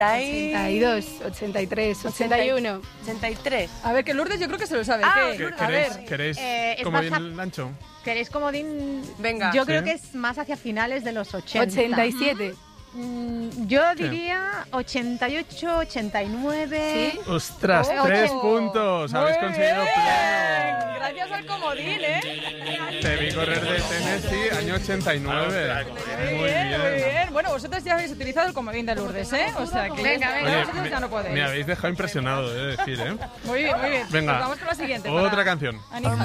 82, 83, 81. 83. A ver, que Lourdes yo creo que se lo sabe. A ver. ¿Queréis es comodín más Lancho? ¿Queréis comodín? Venga. Yo Sí. creo que es más hacia finales de los 80. 87. Yo diría 88, 89. ¿Sí? ¡Ostras! Oh, 3 ocho. puntos. Habéis Muy conseguido bien. pleno. Gracias al comodín, Te vi correr de Tennessee, año 89. Muy bien. Muy bien. Bueno, vosotros ya habéis utilizado el comodín de Lourdes, ¿eh? O sea que Venga, venga. Oye, vosotros ya no podéis. me habéis dejado impresionado, de decir, ¿eh? Muy bien, muy bien. Venga, Pues vamos con la siguiente. otra para canción. Anija.